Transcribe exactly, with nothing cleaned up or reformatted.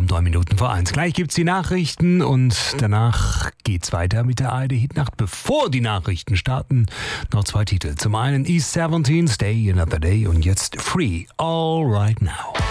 neun Minuten vor eins. Gleich gibt's die Nachrichten und danach geht's weiter mit der A R D-Hitnacht. Bevor die Nachrichten starten, noch zwei Titel. Zum einen E siebzehn, Stay Another Day und jetzt Free, All Right Now.